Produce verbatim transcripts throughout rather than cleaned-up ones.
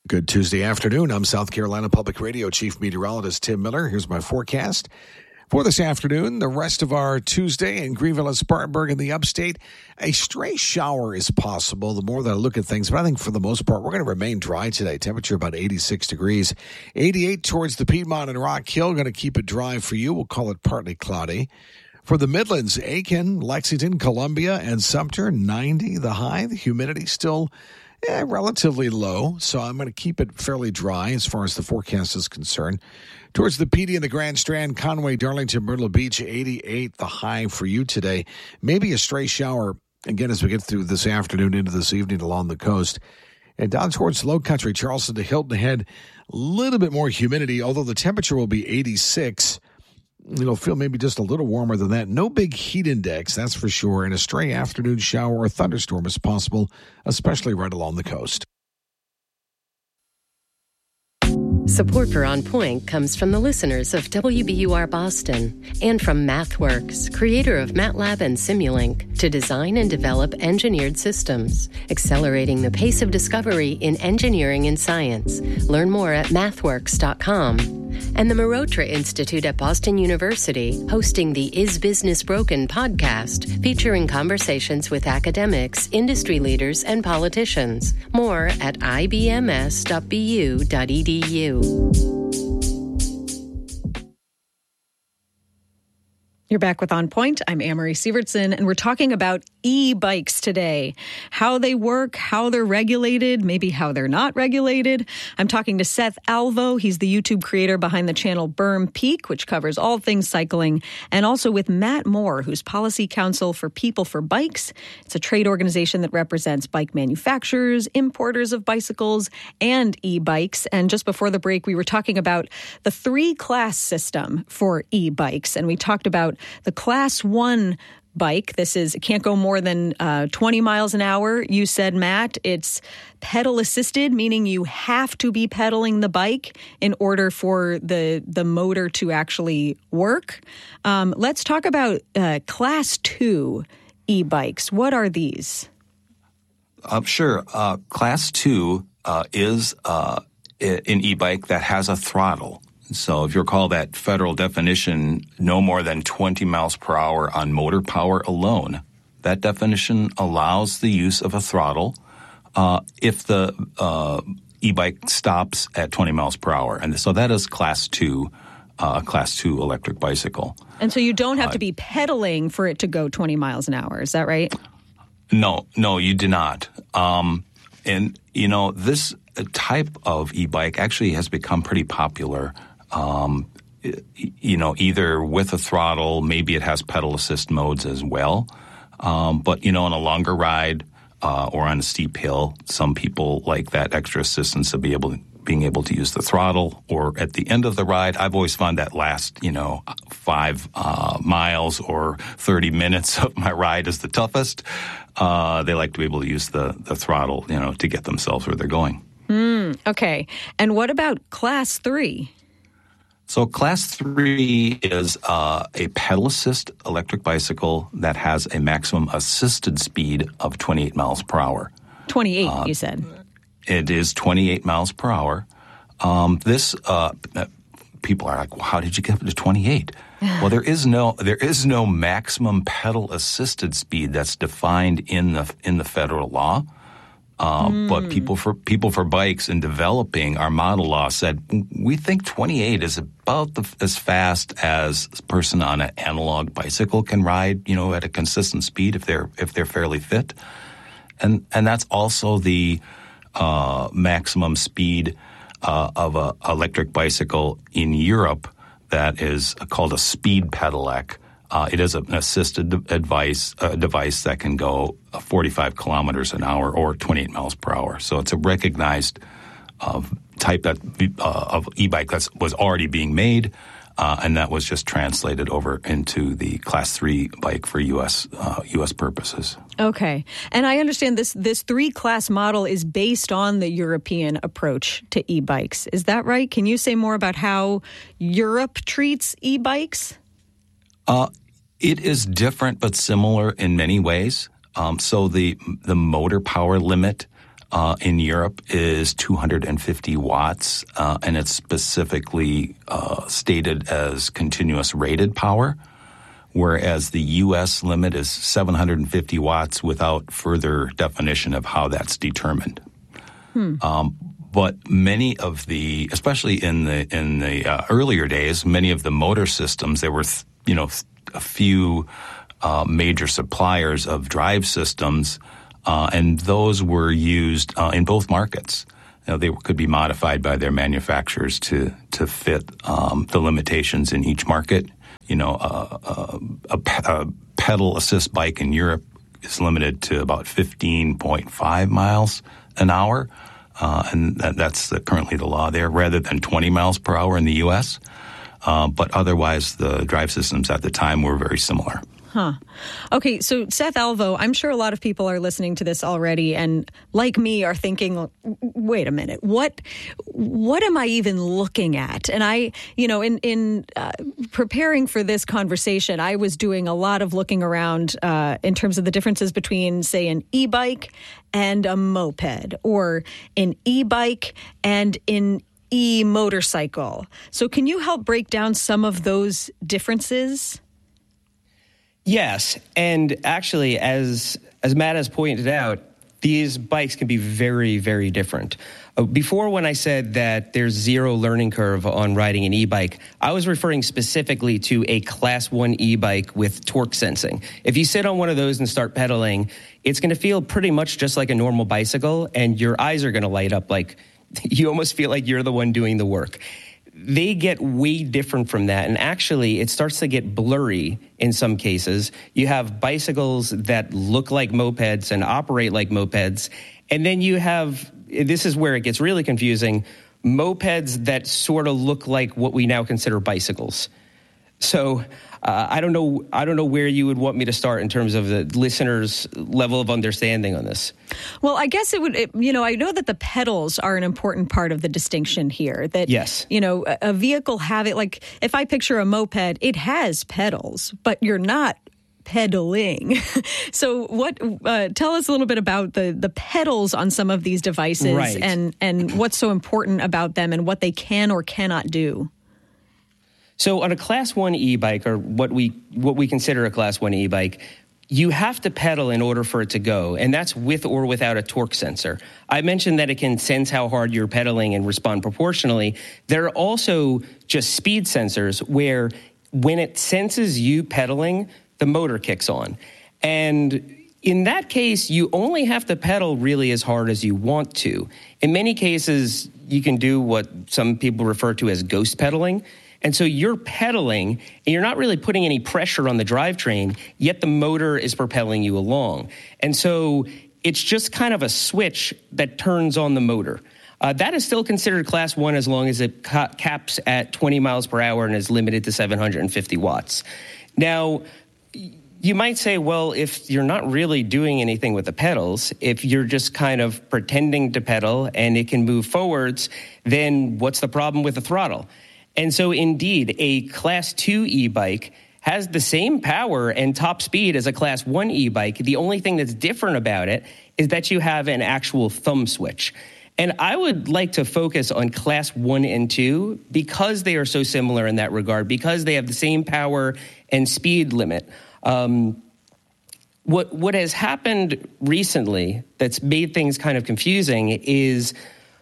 Good Tuesday afternoon. I'm South Carolina Public Radio Chief Meteorologist Tim Miller. Here's my forecast for this afternoon. The rest of our Tuesday in Greenville and Spartanburg in the upstate, a stray shower is possible the more that I look at things. But I think for the most part, we're going to remain dry today. Temperature about eighty-six degrees. eighty-eight towards the Piedmont and Rock Hill. Going to keep it dry for you. We'll call it partly cloudy. For the Midlands, Aiken, Lexington, Columbia, and Sumter, ninety the high. The humidity still Yeah, relatively low, so I'm going to keep it fairly dry as far as the forecast is concerned. Towards the P D and the Grand Strand, Conway, Darlington, Myrtle Beach, eighty-eight the high for you today. Maybe a stray shower, again, as we get through this afternoon into this evening along the coast. And down towards Low Country, Charleston to Hilton Head, a little bit more humidity, although the temperature will be eighty-six. It'll feel maybe just a little warmer than that. No big heat index, that's for sure. And a stray afternoon shower or thunderstorm is possible, especially right along the coast. Support for On Point comes from the listeners of W B U R Boston and from MathWorks, creator of MATLAB and Simulink, to design and develop engineered systems, accelerating the pace of discovery in engineering and science. Learn more at mathworks dot com. And the Marotra Institute at Boston University, hosting the Is Business Broken podcast, featuring conversations with academics, industry leaders, and politicians. More at I B M S dot B U dot E D U. You're back with On Point. I'm Anne-Marie Sievertson, and we're talking about e-bikes today. How they work, how they're regulated, maybe how they're not regulated. I'm talking to Seth Alvo. He's the YouTube creator behind the channel Berm Peak, which covers all things cycling, and also with Matt Moore, who's Policy Counsel for People for Bikes. It's a trade organization that represents bike manufacturers, importers of bicycles, and e-bikes. And just before the break, we were talking about the three-class system for e-bikes, and we talked about the class one bike. This is, it can't go more than uh, twenty miles an hour. You said, Matt, it's pedal assisted, meaning you have to be pedaling the bike in order for the, the motor to actually work. Um, let's talk about uh, class two e-bikes. What are these? Uh, sure. Uh, class two uh, is uh, an e-bike that has a throttle. So if you recall that federal definition, no more than twenty miles per hour on motor power alone, that definition allows the use of a throttle uh, if the uh, e-bike stops at twenty miles per hour. And so that is class two, uh, class two electric bicycle. And so you don't have uh, to be pedaling for it to go twenty miles an hour. Is that right? No, no, you do not. Um, and, you know, this type of e-bike actually has become pretty popular. Um, you know, either with a throttle, maybe it has pedal assist modes as well. Um, but, you know, on a longer ride uh, or on a steep hill, some people like that extra assistance of be able to, being able to use the throttle. Or at the end of the ride, I've always found that last, you know, five uh, miles or thirty minutes of my ride is the toughest. Uh, they like to be able to use the, the throttle, you know, to get themselves where they're going. Mm, okay. And what about class three? So class three is uh, a pedal assist electric bicycle that has a maximum assisted speed of twenty-eight miles per hour. twenty-eight, uh, you said. It is twenty-eight miles per hour. Um, this uh, people are like, well, how did you get up to twenty-eight? Well, there is no there is no maximum pedal assisted speed that's defined in the in the federal law. Uh, mm. But people for people for bikes in developing our model law said we think twenty-eight is about the, as fast as a person on an analog bicycle can ride, you know, at a consistent speed if they're if they're fairly fit, and and that's also the uh, maximum speed uh, of a electric bicycle in Europe that is called a speed pedelec. Uh, it is an assisted device, uh, device that can go forty-five kilometers an hour or twenty-eight miles per hour. So it's a recognized uh, type that, uh, of e-bike that was already being made, uh, and that was just translated over into the Class three bike for U S uh, U S purposes. Okay. And I understand this, this three-class model is based on the European approach to e-bikes. Is that right? Can you say more about how Europe treats e-bikes? Uh, it is different but similar in many ways. Um, so the the motor power limit uh, in Europe is two hundred fifty watts, uh, and it's specifically uh, stated as continuous rated power, whereas the U S limit is seven hundred fifty watts without further definition of how that's determined. Hmm. Um, but many of the, especially in the in the uh, earlier days, many of the motor systems, there were th- you know th- a few uh, major suppliers of drive systems, uh, and those were used uh, in both markets. You know, they could be modified by their manufacturers to to fit um, the limitations in each market. You know, uh, uh, a, a pedal assist bike in Europe is limited to about fifteen point five miles an hour, uh, and that, that's the, currently the law there, rather than twenty miles per hour in the U S. Uh, but otherwise, the drive systems at the time were very similar. Huh. Okay, so Seth Alvo, I'm sure a lot of people are listening to this already and, like me, are thinking, wait a minute, what what am I even looking at? And I, you know, in, in uh, preparing for this conversation, I was doing a lot of looking around uh, in terms of the differences between, say, an e-bike and a moped, or an e-bike and an e-motorcycle. So can you help break down some of those differences? Yes, and actually, as as Matt has pointed out, these bikes can be very, very different. Uh, before, when I said that there's zero learning curve on riding an e-bike, I was referring specifically to a Class one e-bike with torque sensing. If you sit on one of those and start pedaling, it's going to feel pretty much just like a normal bicycle, and your eyes are going to light up like you almost feel like you're the one doing the work. They get way different from that, and actually it starts to get blurry in some cases. You have bicycles that look like mopeds and operate like mopeds, and then you have, this is where it gets really confusing, mopeds that sort of look like what we now consider bicycles. So uh, I don't know. I don't know where you would want me to start in terms of the listeners' level of understanding on this. Well, I guess it would. It, you know, I know that the pedals are an important part of the distinction here. That yes, you know, a, a vehicle have it. Like if I picture a moped, it has pedals, but you're not pedaling. So, what? Uh, tell us a little bit about the the pedals on some of these devices, right, and and what's so important about them, and what they can or cannot do. So on a Class one e-bike, or what we what we consider a Class one e-bike, you have to pedal in order for it to go, and that's with or without a torque sensor. I mentioned that it can sense how hard you're pedaling and respond proportionally. There are also just speed sensors where when it senses you pedaling, the motor kicks on. And in that case, you only have to pedal really as hard as you want to. In many cases, you can do what some people refer to as ghost pedaling. And so you're pedaling, and you're not really putting any pressure on the drivetrain, yet the motor is propelling you along. And so it's just kind of a switch that turns on the motor. Uh, that is still considered Class one as long as it ca- caps at twenty miles per hour and is limited to seven hundred fifty watts. Now, you might say, well, if you're not really doing anything with the pedals, if you're just kind of pretending to pedal and it can move forwards, then what's the problem with the throttle? And so, indeed, a Class two e-bike has the same power and top speed as a Class one e-bike. The only thing that's different about it is that you have an actual thumb switch. And I would like to focus on Class one and two because they are so similar in that regard, because they have the same power and speed limit. Um, what what has happened recently that's made things kind of confusing is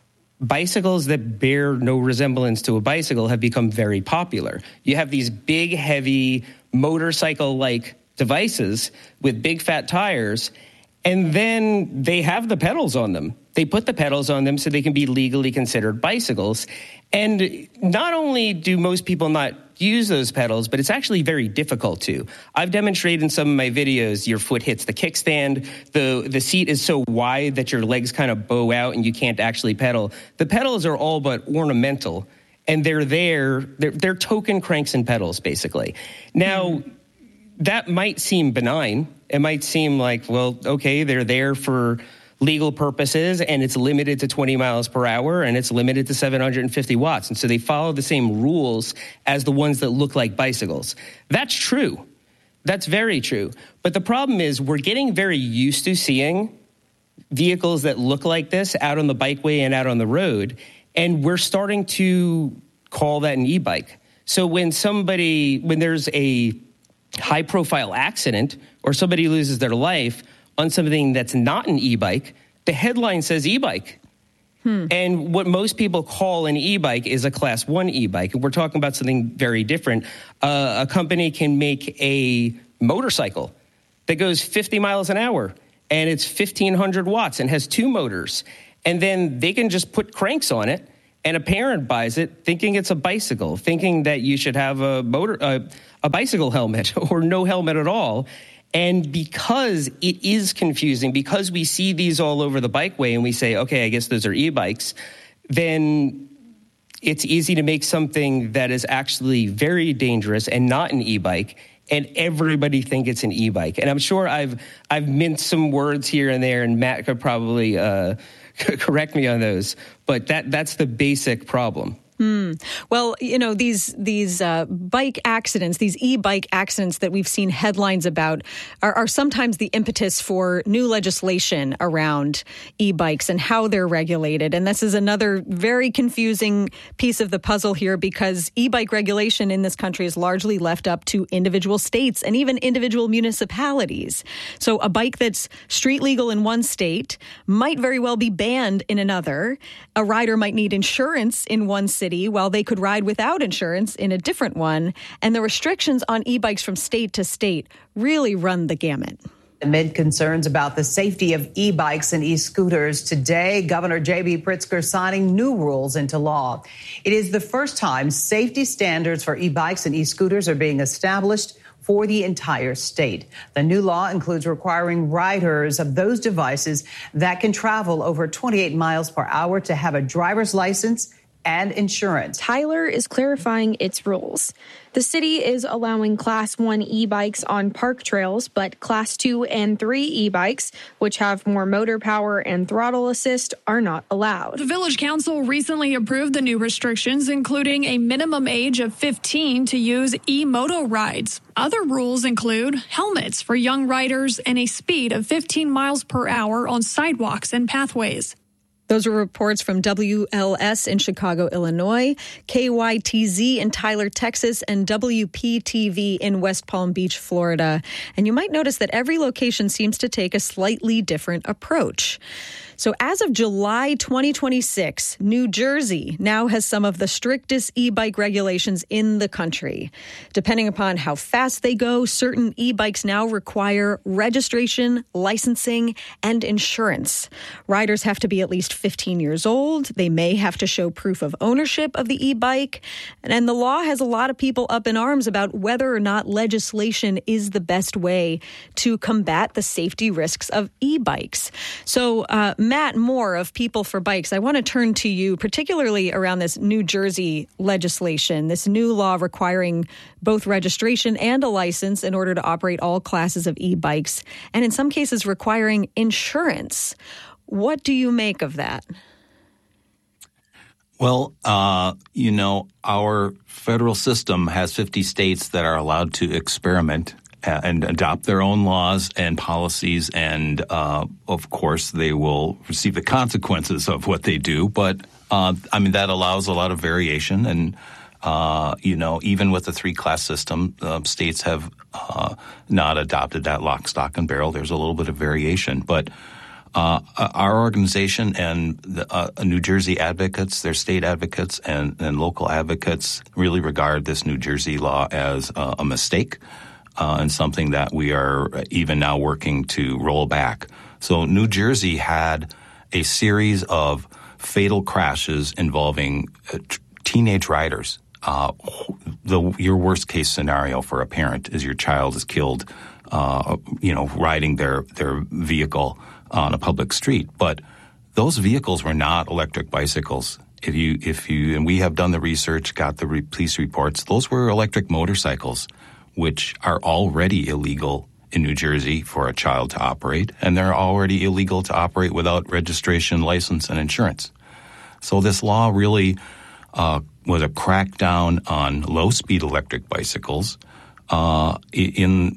bicycles that bear no resemblance to a bicycle have become very popular. You have these big, heavy, motorcycle-like devices with big, fat tires, and then they have the pedals on them. They put the pedals on them so they can be legally considered bicycles. And not only do most people not use those pedals, but it's actually very difficult to. I've demonstrated in some of my videos, your foot hits the kickstand, the, the seat is so wide that your legs kind of bow out and you can't actually pedal. The pedals are all but ornamental, and they're there, they're, they're token cranks and pedals, basically. Now, that might seem benign. It might seem like, well, okay, they're there for legal purposes, and it's limited to twenty miles per hour, and it's limited to seven hundred fifty watts. And so they follow the same rules as the ones that look like bicycles. That's true. That's very true. But the problem is we're getting very used to seeing vehicles that look like this out on the bikeway and out on the road, and we're starting to call that an e-bike. So when somebody, when there's a high-profile accident or somebody loses their life on something that's not an e-bike, the headline says e-bike. Hmm. And what most people call an e-bike is a class one e-bike. We're talking about something very different. Uh, a company can make a motorcycle that goes fifty miles an hour, and it's fifteen hundred watts and has two motors. And then they can just put cranks on it, and a parent buys it thinking it's a bicycle, thinking that you should have a motor, uh, a bicycle helmet or no helmet at all. And because it is confusing, because we see these all over the bikeway and we say, okay, I guess those are e-bikes, then it's easy to make something that is actually very dangerous and not an e-bike, and everybody think it's an e-bike. And I'm sure I've I've minced some words here and there, and Matt could probably uh, correct me on those, but that that's the basic problem. Mm. Well, you know, these these uh, bike accidents, these e-bike accidents that we've seen headlines about are, are sometimes the impetus for new legislation around e-bikes and how they're regulated. And this is another very confusing piece of the puzzle here, because e-bike regulation in this country is largely left up to individual states and even individual municipalities. So a bike that's street legal in one state might very well be banned in another. A rider might need insurance in one city, while they could ride without insurance in a different one. And the restrictions on e-bikes from state to state really run the gamut. Amid concerns about the safety of e-bikes and e-scooters, today, Governor J B. Pritzker signing new rules into law. It is the first time safety standards for e-bikes and e-scooters are being established for the entire state. The new law includes requiring riders of those devices that can travel over twenty-eight miles per hour to have a driver's license and insurance. Tyler is clarifying its rules. The city is allowing Class one e-bikes on park trails, but Class two and three e-bikes, which have more motor power and throttle assist, are not allowed. The Village Council recently approved the new restrictions, including a minimum age of fifteen to use e-moto rides. Other rules include helmets for young riders and a speed of fifteen miles per hour on sidewalks and pathways. Those were reports from W L S in Chicago, Illinois, K Y T Z in Tyler, Texas, and W P T V in West Palm Beach, Florida. And you might notice that every location seems to take a slightly different approach. So as of July twenty twenty-six, New Jersey now has some of the strictest e-bike regulations in the country. Depending upon how fast they go, certain e-bikes now require registration, licensing, and insurance. Riders have to be at least fifteen years old. They may have to show proof of ownership of the e-bike. And the law has a lot of people up in arms about whether or not legislation is the best way to combat the safety risks of e-bikes. So, uh, Matt Moore of People for Bikes, I want to turn to you, particularly around this New Jersey legislation, this new law requiring both registration and a license in order to operate all classes of e-bikes, and in some cases requiring insurance. What do you make of that? Well, uh, you know, our federal system has fifty states that are allowed to experiment and adopt their own laws and policies, and uh, of course they will receive the consequences of what they do. But uh, I mean, that allows a lot of variation, and uh, you know, even with the three-class system, uh, states have uh, not adopted that lock, stock, and barrel. There's a little bit of variation, but uh, our organization and the, uh, New Jersey advocates, their state advocates, and, and local advocates really regard this New Jersey law as uh, a mistake. Uh, and something that we are even now working to roll back. So New Jersey had a series of fatal crashes involving uh, t- teenage riders. Uh, the your worst case scenario for a parent is your child is killed, uh, you know, riding their their vehicle on a public street. But those vehicles were not electric bicycles. If you if you and we have done the research, got the re- police reports, those were electric motorcycles, which are already illegal in New Jersey for a child to operate, and they're already illegal to operate without registration, license, and insurance. So this law really uh, was a crackdown on low-speed electric bicycles uh, in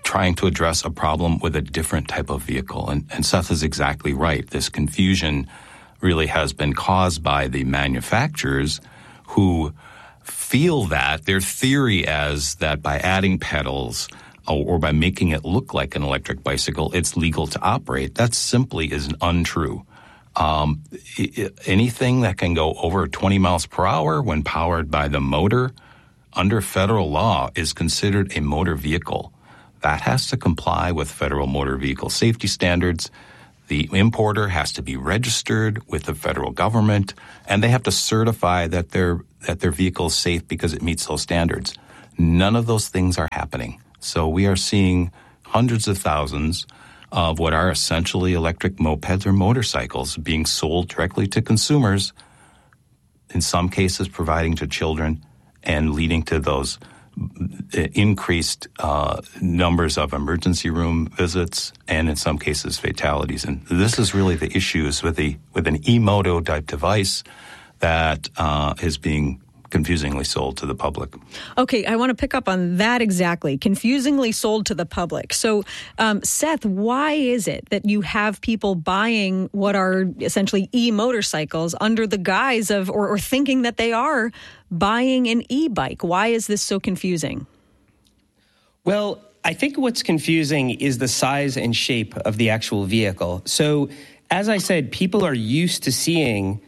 trying to address a problem with a different type of vehicle. And, and Seth is exactly right. This confusion really has been caused by the manufacturers who feel that their theory is that by adding pedals or, or by making it look like an electric bicycle, it's legal to operate. That simply is untrue. Um, it, anything that can go over twenty miles per hour when powered by the motor under federal law is considered a motor vehicle. That has to comply with federal motor vehicle safety standards. The importer has to be registered with the federal government, and they have to certify that their that their vehicle is safe because it meets those standards. None of those things are happening. So we are seeing hundreds of thousands of what are essentially electric mopeds or motorcycles being sold directly to consumers, in some cases providing to children and leading to those increased uh, numbers of emergency room visits and in some cases fatalities. And this is really the issues with the with an e-moto type device that uh, is being confusingly sold to the public. Okay, I want to pick up on that exactly. Confusingly sold to the public. So, um, Seth, why is it that you have people buying what are essentially e-motorcycles under the guise of, or, or thinking that they are buying an e-bike? Why is this so confusing? Well, I think what's confusing is the size and shape of the actual vehicle. So, as I said, people are used to seeing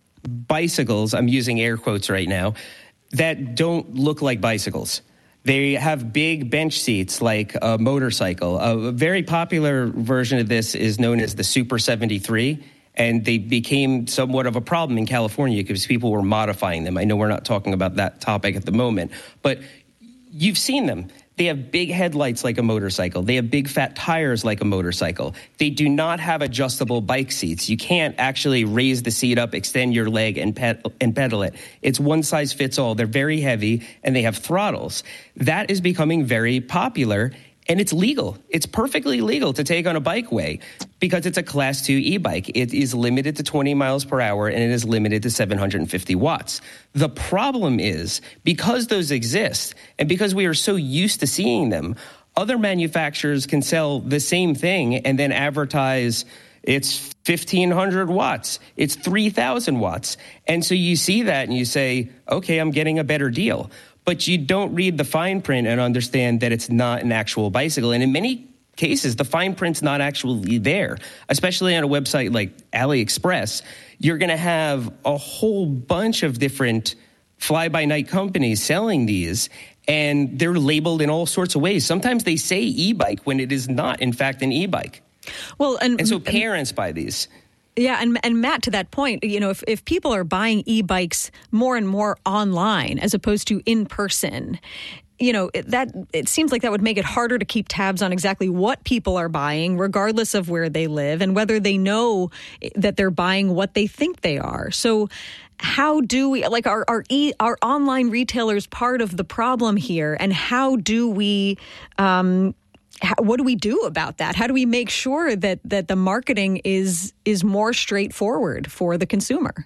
bicycles, I'm using air quotes right now, that don't look like bicycles. They have big bench seats like a motorcycle. A very popular version of this is known as the Super seventy-three, and they became somewhat of a problem in California because people were modifying them. I know we're not talking about that topic at the moment, but you've seen them. They have big headlights like a motorcycle. They have big fat tires like a motorcycle. They do not have adjustable bike seats. You can't actually raise the seat up, extend your leg, and, ped- and pedal it. It's one size fits all. They're very heavy, and they have throttles. That is becoming very popular, and it's legal. It's perfectly legal to take on a bikeway because it's a Class two e-bike. It is limited to twenty miles per hour, and it is limited to seven hundred fifty watts. The problem is, because those exist, and because we are so used to seeing them, other manufacturers can sell the same thing and then advertise it's fifteen hundred watts, it's three thousand watts. And so you see that and you say, okay, I'm getting a better deal. But you don't read the fine print and understand that it's not an actual bicycle. And in many cases, the fine print's not actually there, especially on a website like AliExpress. You're going to have a whole bunch of different fly-by-night companies selling these, and they're labeled in all sorts of ways. Sometimes they say e-bike when it is not, in fact, an e-bike. Well, and, and so parents buy these. Yeah, and and Matt, to that point, you know, if, if people are buying e-bikes more and more online as opposed to in person, you know, it, that it seems like that would make it harder to keep tabs on exactly what people are buying, regardless of where they live, and whether they know that they're buying what they think they are. So how do we, like, are, are, e, are online retailers part of the problem here? And how do we... Um, How, what do we do about that? How do we make sure that, that the marketing is is more straightforward for the consumer?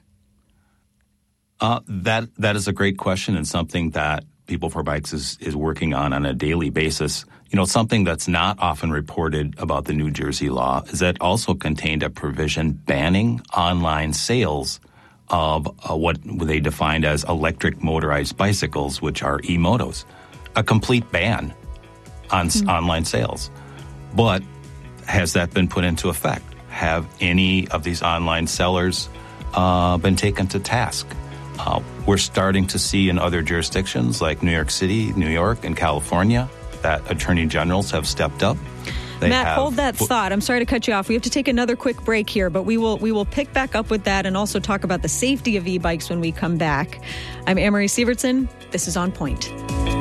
Uh, that that is a great question and something that People for Bikes is, is working on on a daily basis. You know, something that's not often reported about the New Jersey law is that it also contained a provision banning online sales of uh, what they defined as electric motorized bicycles, which are e-motos, a complete ban on mm-hmm. online sales. But has that been put into effect? Have any of these online sellers uh, been taken to task? Uh, we're starting to see in other jurisdictions like New York City, New York, and California that attorney generals have stepped up. They Matt, have, hold that thought. I'm sorry to cut you off. We have to take another quick break here, but we will we will pick back up with that and also talk about the safety of e-bikes when we come back. I'm Amory Sievertson. This is On Point.